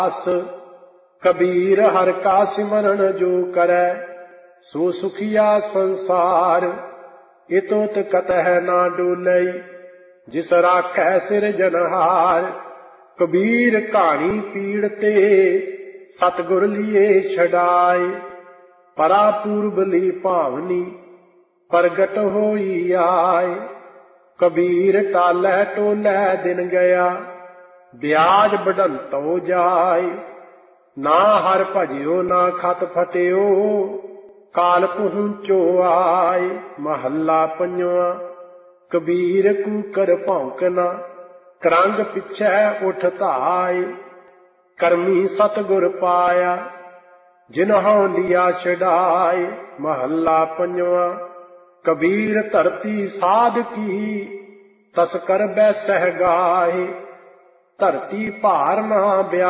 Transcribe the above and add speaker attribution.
Speaker 1: कबीर हर का सिमरन जो करे, सो सुखिया संसार। इतोत कतह ना डोलई, जिस राखै सिरजनहार। कबीर कहानी पीड़ ते, सतगुर लिए छड़ाए। परा पूर्वली भावनी, प्रगट होई आए। कबीर टालै टोलै दिन गया, ब्याज बढ़ंतो जाए। ना हर भजियो ना खत फटियो, काल पहुँचो आए। महला पंजवा। कबीर कूकर भौंकना, करंग पिछै उठ धाए। करमी सतगुर पाया, जिन्हों लिया छड़ाए। महला पंजवा। कबीर धरती साध की, तस्कर बैसह गाए। धरती भार ना